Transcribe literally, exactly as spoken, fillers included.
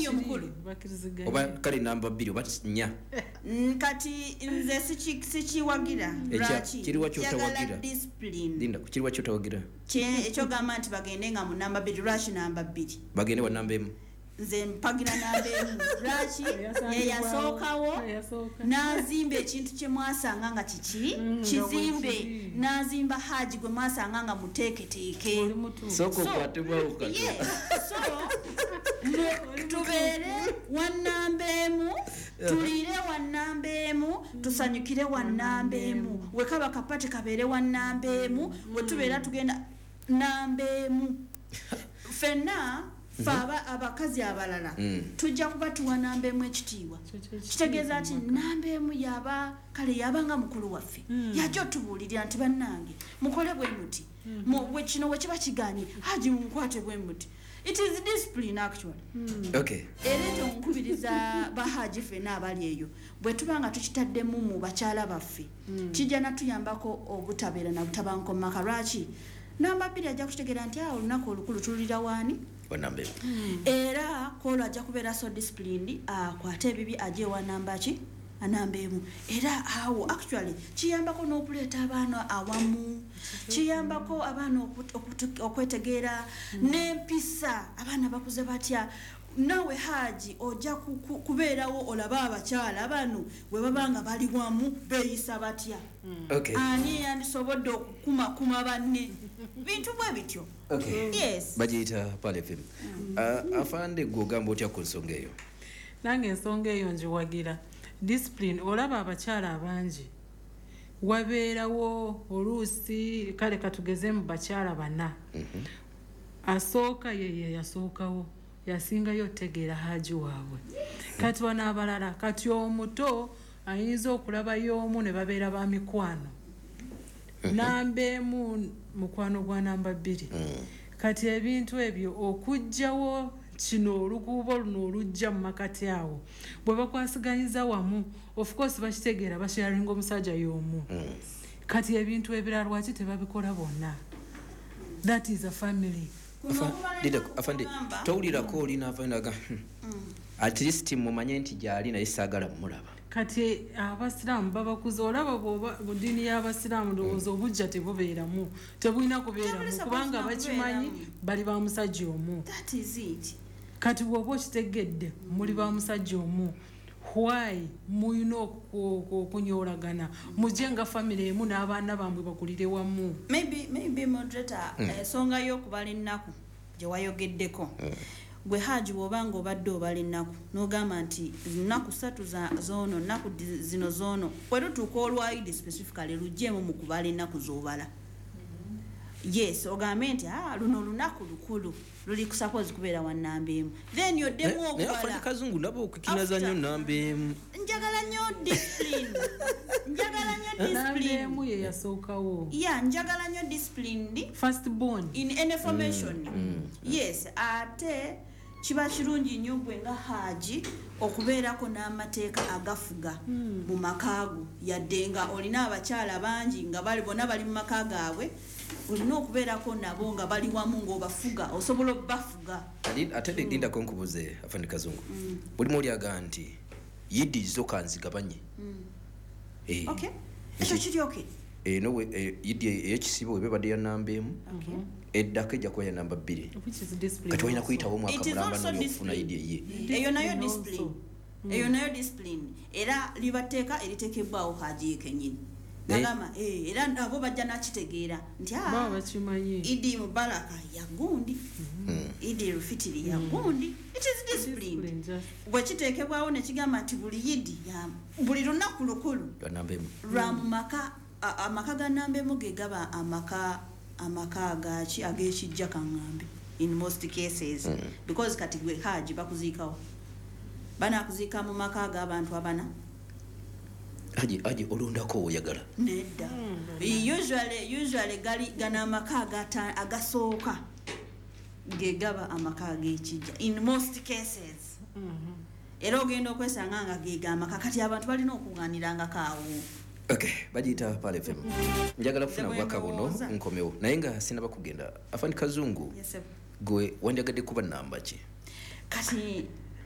yiyo mukulu oba kale namba bbiri oba nnya kati nze sichi sichiwagira lwaki kiriwa kyotawagira discipline linda kiriwa kyotawagira ekyo gamba nti bagende nga mu namba bbiri lwaki namba bbiri bagende wa namba emu nze mpagira namba emu lwaki yeyasookawo n'azimba ekintu kye mwasanga nga kiki kizimbe n'azimba haji gwe mwasanga nga muteeketeeke soko kwatibwawo kati so tubeere wannamba emu tulire wannamba emu tusanyukire wannamba emu wekaba kapati kabeere wannamba emu wetubeera tugenda namba emu fenna faba abakazi abalala mm. tujja kuba tuwa namba emu ekitiibwa kitegeeza ati namba emu yaba kale yabanga mukulu waffe mm. yajja otubuulirira nti bannange mukole bwe muti mm. we kino we kiba kiganye haji munkwate bwe muti it is discipline actually mm. okay era ekyo nkubiriza bahaji ffenna abali eyo bwe tuba nga tukitaddemu mu bakyala baffe mm. kijja natuyambako obutabeera na butabanko mu maka lwaki namba bbiri ajja kutegeera nti awo olunaku olukulu tululira waani wanamba emu mm. era kolo ajja kubeera so disciplined akwate ebibi ajje wa namba ki anamba emu era awo actually kiyambako n'okuleeta abaana awamu kiyambako abaana okwetegeera n'empisa abaana bakuze batya nawe haji ojja kubeerawo olaba abakyala abantu bwe babanga bali wamu beeyisa batya okay ani yandisobodde okukumakuma banne bintu bwe bityo okay yes bagiyita Pale F M mm. uh, afande gwogamba otya ku nsonga eyo nange ensonga eyo njiwagira discipline olaba abakyala abangi wabeerawo oluusi kale katugeze mu bakyala bana mm-hmm. asooka yeye yasookawo yasingayo otegeera haji waabwe kati wana abalala kati omuto ayinza okulabayo omu ne babeera ba mikwano namba emu mukwano gwa namba bbiri kati ebintu ebyo okujjawo kino olukuubo luno olujja mu makati awo bwe bakwasiganyiza wamu of course bakitegeera basharinga omusajja y'omu kati ebintu ebirala lwaki tebabikola bonna that is a family dida afande tawulira ko olina afandaga at least mumanye nti gyali naye saagala mulaba kati abasiraamu babakuza olaba mu ddiini y'abasiraamu ndowooza obujja tebubeeramu tebulina kubeeramu kubanga bakimanyi bali ba musajja omu kati bw'oba okitegedde muli ba musajja omu why muyina okunyoolagana mujje nga family emu n'abaana bambwe bakulire wamu maybe maybe moderator ensonga mm. y'okubala ennaku gye wayogeddeko mm. gwe haji bw'obanga obadde obala ennaku n'ogamba nti nnaku ssatu zoono nnaku zino zoono bwe lutuuka olwayidi specifically luggyemu mu kubala ennaku z'obala yes ogambe nti ah luno lunaku lukulu luli kusuppose kubeera wa namba emu then yoddemu okubala afande kazungu nabo okukinaza nnyo namba emu njagala nnyo discipline njagala nnyo discipline namba emu ye yasookawo yeah njagala nnyo discipline first born in any formation mm, mm. yes ate kiba kirungi nnyo gwe nga haji okubeerako n'amateeka agafuga mm. mu makaago yadde nga olina abakyala bangi nga bali bonna bali mu maka gaabwe olina okubeerako nabo nga bali wamu ng'obafuga osobola okubafuga ate linda ko nkubuze afande kazungu buli muli aga nti yidi zoka nzigabanye okay ekyo kiri okay eh no yidi ey'ekisibo ebadde ya namba emu eddaka ejja kuba ya namba bbiri kati olina kuyitawo mwaka mulamba n'okufuna yidi eye eyo nayo discipline eyo nayo discipline era libateeka eriteekebwawo haji kenyini nagama eh era abo bajja nakitegeera nti ah baba bakimanyi idi mubaraka ya gundi mm. idi rufitiri ya gundi it is discipline bwe kiteekebwawo ne kigamba nti buli yidi ya buli lunaku lukulu namba ram maka amaka ga namba emu ge gaba amaka amaka agachi agekijja kangambe in most cases mm. because kati gwe haji bakuziikawo bana kuzika mu maka ga abantu abana aje aje olundako oyagala nedda mm. usually usually gali gana amaka agata agasooka gegaba amaka agekijja in most cases mhm era ogenda okwesanga nga gega amaka kati abantu balina okuganiranga kaawo okay bajita Pale F M njagala kufuna bwaka buno nkomewo naye nga sinaba kugenda afandi kazungu yes sir gwe wandagadde kuba namba ki kati